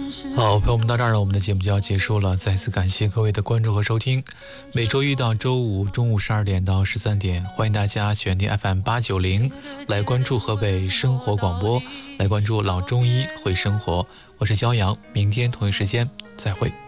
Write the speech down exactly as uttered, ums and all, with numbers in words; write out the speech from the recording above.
好，朋友们，到这儿呢，我们的节目就要结束了。再次感谢各位的关注和收听。每周一到周五中午十二点到十三点，欢迎大家选定 F M 八九零来关注河北生活广播，来关注老中医会生活。我是骄阳，明天同一时间再会。